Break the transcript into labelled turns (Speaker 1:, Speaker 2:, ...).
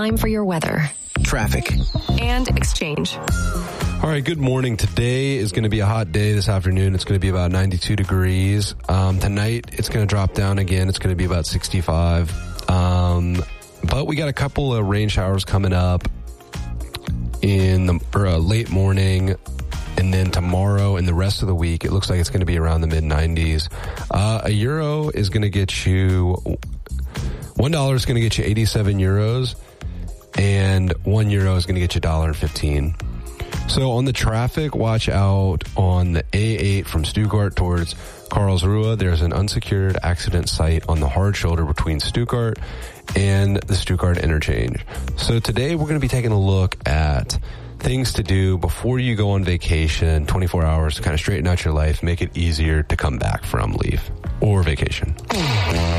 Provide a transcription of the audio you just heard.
Speaker 1: time for your weather,
Speaker 2: traffic,
Speaker 1: and exchange.
Speaker 3: All right, good morning. Today is going to be a hot day this afternoon. It's going to be about 92 degrees. Tonight, it's going to drop down again. It's going to be about 65. But we got a couple of rain showers coming up in the late morning. And then tomorrow and the rest of the week, it looks like it's going to be around the mid-90s. A euro is going to get you, $1 is going to get you 87 euros, and €1 is going to get you $1.15. So on the traffic, watch out on the A8 from Stuttgart towards Karlsruhe. There's an unsecured accident site on the hard shoulder between Stuttgart and the Stuttgart interchange. So today we're going to be taking a look at things to do before you go on vacation, 24 hours to kind of straighten out your life, make it easier to come back from leave or vacation.